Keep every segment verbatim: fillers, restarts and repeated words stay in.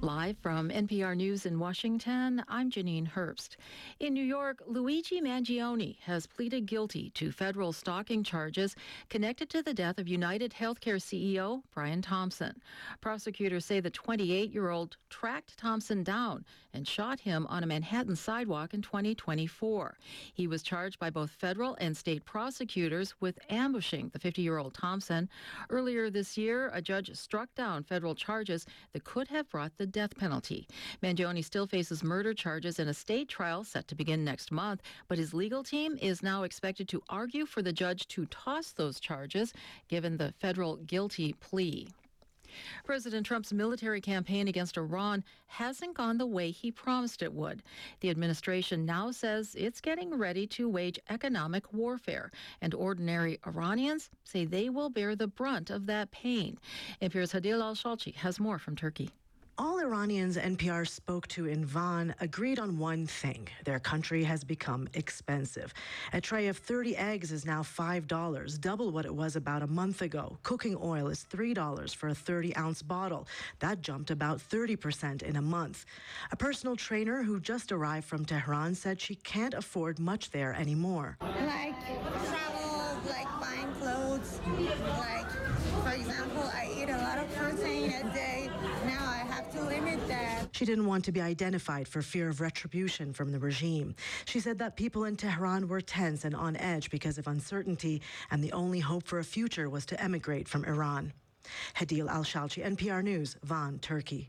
Live from N P R News in Washington, I'm Janine Herbst. In New York, Luigi Mangione has pleaded guilty to federal stalking charges connected to the death of United Healthcare C E O Brian Thompson. Prosecutors say the twenty-eight-year-old tracked Thompson down and shot him on a Manhattan sidewalk in twenty twenty-four. He was charged by both federal and state prosecutors with ambushing the fifty-year-old Thompson. Earlier this year, a judge struck down federal charges that could have brought the death penalty. Mangione still faces murder charges in a state trial set to begin next month, but his legal team is now expected to argue for the judge to toss those charges, given the federal guilty plea. President Trump's military campaign against Iran hasn't gone the way he promised it would. The administration now says it's getting ready to wage economic warfare, and ordinary Iranians say they will bear the brunt of that pain. N P R's Hadil Al-Shalchi has more from Turkey. All Iranians N P R spoke to in Van agreed on one thing. Their country has become expensive. A tray of thirty eggs is now five dollars, double what it was about a month ago. Cooking oil is three dollars for a thirty-ounce bottle. That jumped about thirty percent in a month. A personal trainer who just arrived from Tehran said she can't afford much there anymore. Like travel, like buying clothes, like, for example, I eat a lot of protein a day. Now I have to limit that. She didn't want to be identified for fear of retribution from the regime. She said that people in Tehran were tense and on edge because of uncertainty, and the only hope for a future was to emigrate from Iran. Hadil Al-Shalchi, N P R News, Van, Turkey.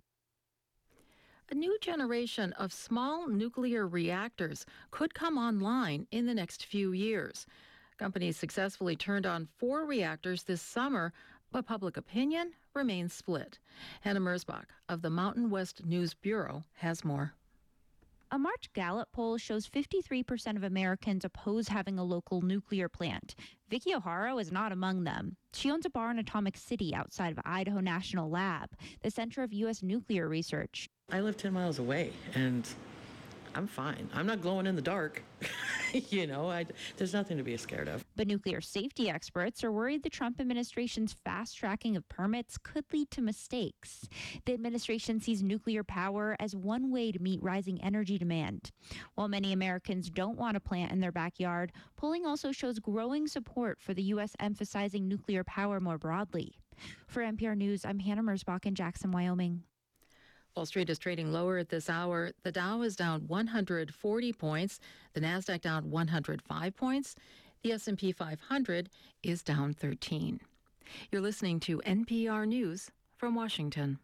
A new generation of small nuclear reactors could come online in the next few years. Companies successfully turned on four reactors this summer, but public opinion remains split. Hannah Merzbach of the Mountain West News Bureau has more. A March Gallup poll shows fifty-three percent of Americans oppose having a local nuclear plant. Vicky O'Hara is not among them. She owns a bar in Atomic City outside of Idaho National Lab, the center of U S nuclear research. I live ten miles away, and I'm fine. I'm not glowing in the dark. you know, I, there's nothing to be scared of. But nuclear safety experts are worried the Trump administration's fast tracking of permits could lead to mistakes. The administration sees nuclear power as one way to meet rising energy demand. While many Americans don't want a plant in their backyard, polling also shows growing support for the U S emphasizing nuclear power more broadly. For N P R News, I'm Hannah Merzbach in Jackson, Wyoming. Wall Street is trading lower at this hour. The Dow is down one hundred forty points. The Nasdaq down one hundred five points. The S and P five hundred is down thirteen. You're listening to N P R News from Washington.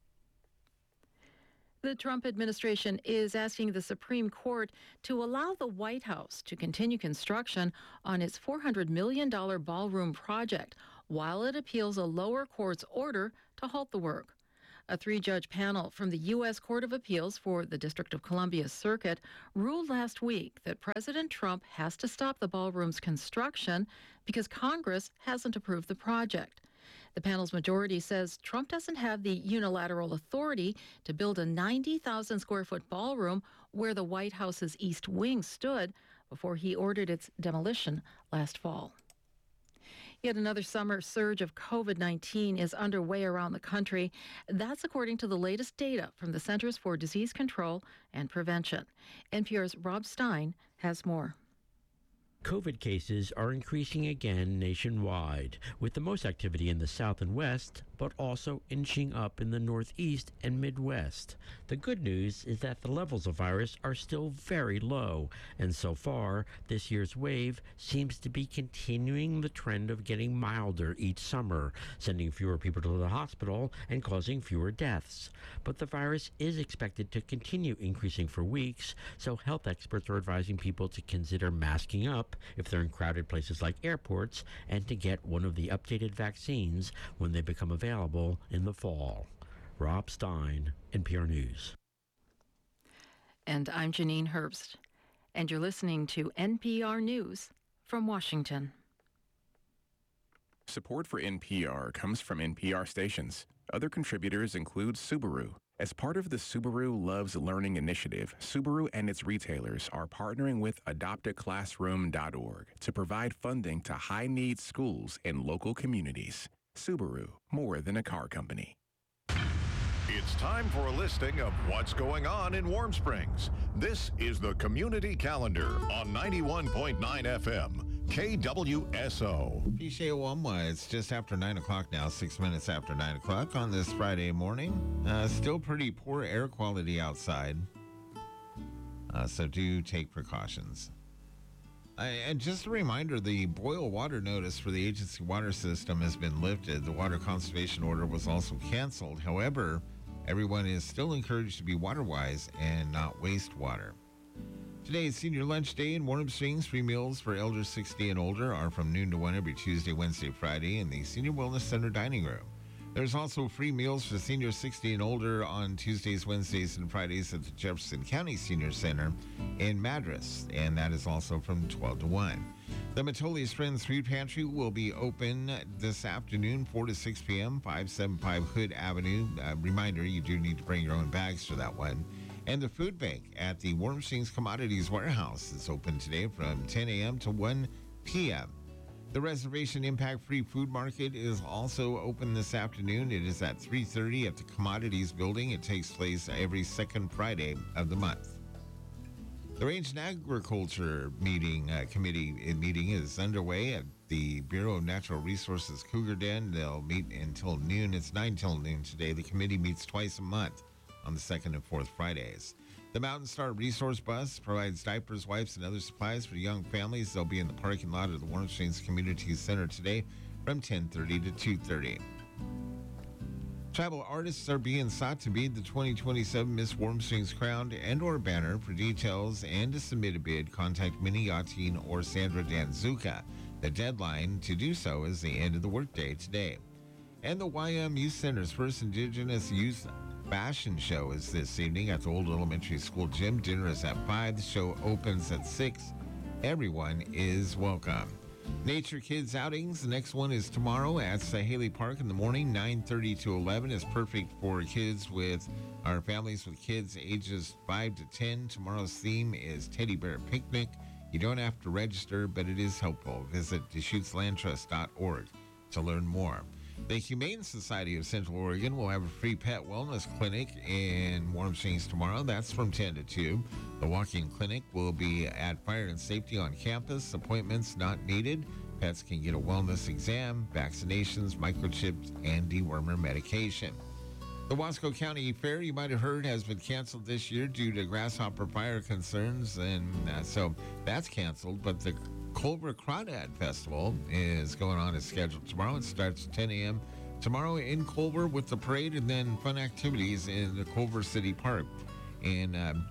The Trump administration is asking the Supreme Court to allow the White House to continue construction on its four hundred million dollars ballroom project while it appeals a lower court's order to halt the work. A three-judge panel from the U S Court of Appeals for the District of Columbia Circuit ruled last week that President Trump has to stop the ballroom's construction because Congress hasn't approved the project. The panel's majority says Trump doesn't have the unilateral authority to build a ninety thousand square foot ballroom where the White House's East Wing stood before he ordered its demolition last fall. Yet another summer surge of COVID nineteen is underway around the country. That's according to the latest data from the Centers for Disease Control and Prevention. N P R's Rob Stein has more. COVID cases are increasing again nationwide, with the most activity in the South and West, but also inching up in the Northeast and Midwest. The good news is that the levels of virus are still very low, and so far, this year's wave seems to be continuing the trend of getting milder each summer, sending fewer people to the hospital and causing fewer deaths. But the virus is expected to continue increasing for weeks, so health experts are advising people to consider masking up if they're in crowded places like airports, and to get one of the updated vaccines when they become available in the fall. Rob Stein, N P R News. And I'm Janine Herbst. And you're listening to N P R News from Washington. Support for N P R comes from N P R stations. Other contributors include Subaru. As part of the Subaru Loves Learning initiative, Subaru and its retailers are partnering with adopt a classroom dot org to provide funding to high-need schools in local communities. Subaru, more than a car company. It's time for a listing of what's going on in Warm Springs. This is the Community Calendar on ninety-one point nine F M, K W S O. Pisheawamwa, it's just after nine o'clock now, six minutes after nine o'clock on this Friday morning. Uh, still pretty poor air quality outside, uh, so do take precautions. Uh, and just a reminder, the boil water notice for the agency water system has been lifted. The water conservation order was also canceled. However, everyone is still encouraged to be water wise and not waste water. Today is Senior Lunch Day in Warm Springs. Free meals for elders sixty and older are from noon to one every Tuesday, Wednesday, Friday in the Senior Wellness Center dining room. There's also free meals for seniors sixty and older on Tuesdays, Wednesdays, and Fridays at the Jefferson County Senior Center in Madras, and that is also from twelve to one. The Metolius Friends Food Pantry will be open this afternoon, four to six p.m., five seventy-five Hood Avenue. Uh, reminder, you do need to bring your own bags for that one. And the Food Bank at the Warm Springs Commodities Warehouse is open today from ten a.m. to one p.m. The Reservation Impact Free Food Market is also open this afternoon. It is at three thirty at the Commodities Building. It takes place every second Friday of the month. The Range and Agriculture meeting uh, committee uh, meeting is underway at the Bureau of Natural Resources Cougar Den. They'll meet until noon. It's nine till noon today. The committee meets twice a month on the second and fourth Fridays. The Mountain Star Resource Bus provides diapers, wipes, and other supplies for young families. They'll be in the parking lot of the Warm Springs Community Center today from ten thirty to two thirty. Tribal artists are being sought to be the twenty twenty-seven Miss Warm Springs crown and or banner. For details and to submit a bid, contact Minnie Yatin or Sandra Danzuka. The deadline to do so is the end of the workday today. And the Y M Youth Center's first Indigenous Youth Fashion Show is this evening at the Old Elementary School Gym. Dinner is at five. The show opens at six. Everyone is welcome. Nature Kids Outings. The next one is tomorrow at Sahaley Park in the morning, nine thirty to eleven. Is perfect for kids with our families with kids ages five to ten. Tomorrow's theme is Teddy Bear Picnic. You don't have to register, but it is helpful. Visit Deschutes Land Trust dot org to learn more. The Humane Society of Central Oregon will have a free pet wellness clinic in Warm Springs tomorrow. That's from ten to two. The walk-in clinic will be at Fire and Safety on campus. Appointments not needed. Pets can get a wellness exam, vaccinations, microchips, and dewormer medication. The Wasco County Fair, you might have heard, has been canceled this year due to grasshopper fire concerns, and uh, so that's canceled. But the Culver Crawdad Festival is going on as scheduled tomorrow. It starts at ten a.m. tomorrow in Culver with the parade and then fun activities in the Culver City Park in um,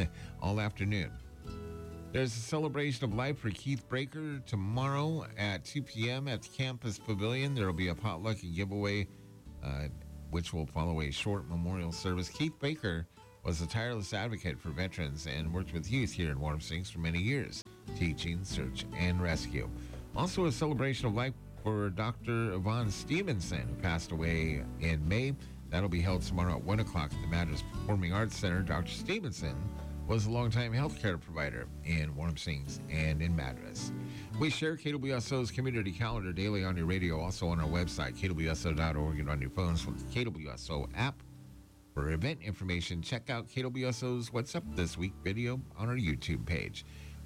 all afternoon. There's a celebration of life for Keith Breaker tomorrow at two p.m. at the campus pavilion. There will be a potluck and giveaway, uh, which will follow a short memorial service. Keith Baker was a tireless advocate for veterans and worked with youth here in Warm Springs for many years, teaching, search, and rescue. Also a celebration of life for Doctor Yvonne Stevenson, who passed away in May. That'll be held tomorrow at one o'clock at the Madras Performing Arts Center. Doctor Stevenson was a longtime healthcare provider in Warm Springs and in Madras. We share K W S O's community calendar daily on your radio, also on our website, K W S O dot org, and on your phones with the K W S O app. For event information, check out K W S O's What's Up This Week video on our YouTube page.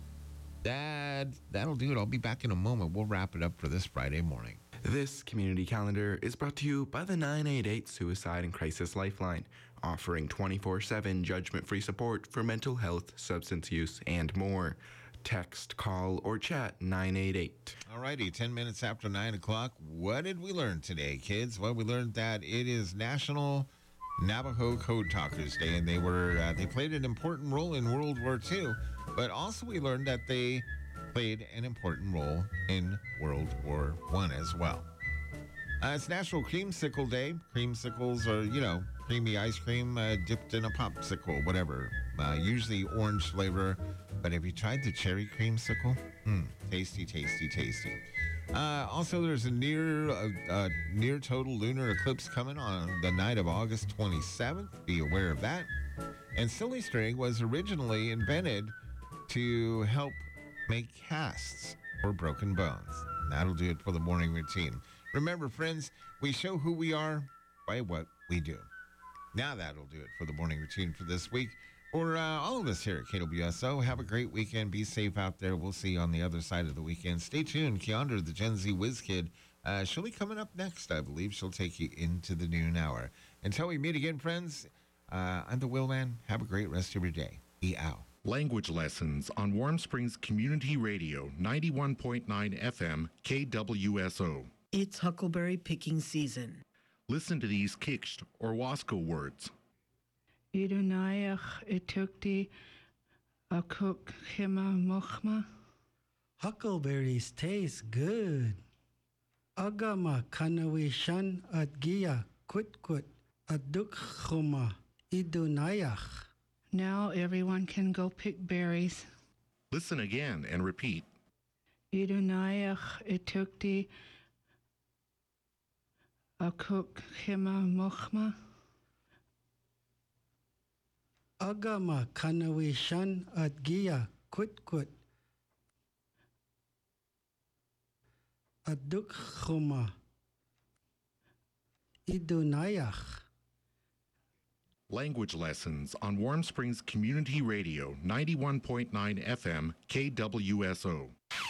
That, that'll do it. I'll be back in a moment. We'll wrap it up for this Friday morning. This community calendar is brought to you by the nine eight eight Suicide and Crisis Lifeline, offering twenty-four seven judgment-free support for mental health, substance use, and more. Text, call, or chat nine eight eight. All righty, ten minutes after nine o'clock. What did we learn today, kids? Well, we learned that it is National Navajo Code Talkers Day, and they were uh, they played an important role in World War Two, but also we learned that they played an important role in World War One as well. Uh, it's National Creamsicle Day. Creamsicles are, you know, creamy ice cream uh, dipped in a popsicle, whatever. Uh, usually orange flavor, but have you tried the cherry creamsicle? Hmm, tasty, tasty, tasty. Uh, also, there's a near uh, uh, near total lunar eclipse coming on the night of August twenty-seventh. Be aware of that. And silly string was originally invented to help make casts for broken bones. And that'll do it for the morning routine. Remember, friends, we show who we are by what we do. Now that'll do it for the morning routine for this week. For uh, all of us here at K W S O, have a great weekend. Be safe out there. We'll see you on the other side of the weekend. Stay tuned. Keandra, the Gen Z whiz kid, uh, she'll be coming up next, I believe. She'll take you into the noon hour. Until we meet again, friends, uh, I'm the Will Man. Have a great rest of your day. E-ow. Language lessons on Warm Springs Community Radio, ninety-one point nine F M, K W S O. It's huckleberry picking season. Listen to these Kikst or Wasco words. Idunayach itukti akuk hima mochma. Huckleberries taste good. Agama kanawishan at gia kutkut aduk chuma idunayach. Now everyone can go pick berries. Listen again and repeat. Idunayach itukti akuk hima mochma. Agama kanawishan at gia kutkut aduk chuma idunayach. Language lessons on Warm Springs Community Radio, ninety-one point nine F M, K W S O.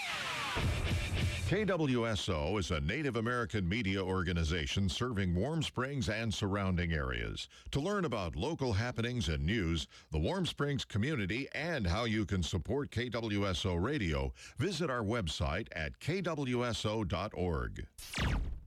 K W S O is a Native American media organization serving Warm Springs and surrounding areas. To learn about local happenings and news, the Warm Springs community, and how you can support K W S O Radio, visit our website at K W S O dot org.